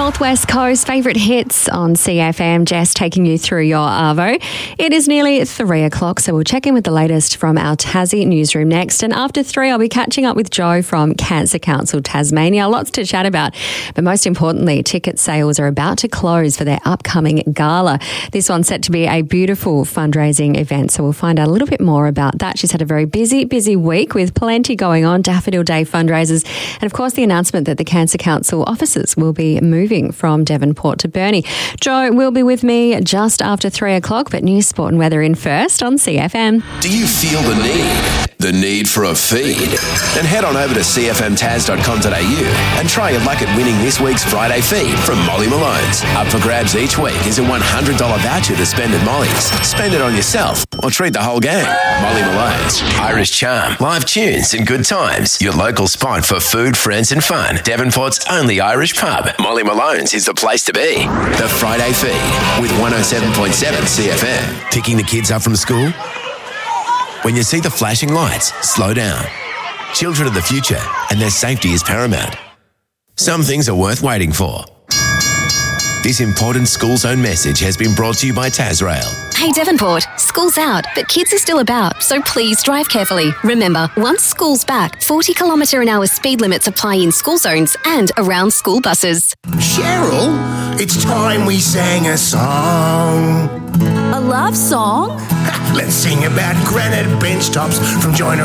Northwest Coast favourite hits on CFM. Jess taking you through your arvo. It is nearly 3 o'clock, so we'll check in with the latest from our Tassie newsroom next. And after 3, I'll be catching up with Joe from Cancer Council Tasmania. Lots to chat about, but most importantly, ticket sales are about to close for their upcoming gala. This one's set to be a beautiful fundraising event, so we'll find out a little bit more about that. She's had a very busy week with plenty going on, Daffodil Day fundraisers, and of course the announcement that the Cancer Council offices will be moving from Devonport to Burnie. Joe will be with me just after 3 o'clock, but news, sport and weather in first on CFM. Do you feel the need? The need for a feed? Then head on over to cfmtaz.com.au and try your luck at winning this week's Friday feed from Molly Malone's. Up for grabs each week is a $100 voucher to spend at Molly's. Spend it on yourself or treat the whole gang. Molly Malone's. Irish charm, live tunes and good times. Your local spot for food, friends and fun. Devonport's only Irish pub. Molly Malone's is the place to be. The Friday feed with 107.7 CFM. Picking the kids up from school? When you see the flashing lights, slow down. Children are the future and their safety is paramount. Some things are worth waiting for. This important school zone message has been brought to you by Tasrail. Hey Devonport, school's out, but kids are still about, so please drive carefully. Remember, once school's back, 40km/h speed limits apply in school zones and around school buses. Cheryl, it's time we sang a song. A love song? Let's sing about granite bench tops from Joyner